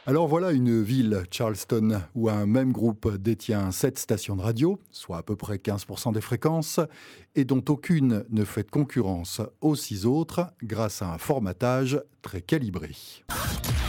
Alors voilà une ville, Charleston, où un même groupe détient 7 stations de radio, soit à peu près 15% des fréquences, et dont aucune ne fait de concurrence aux 6 autres grâce à un formatage très calibré.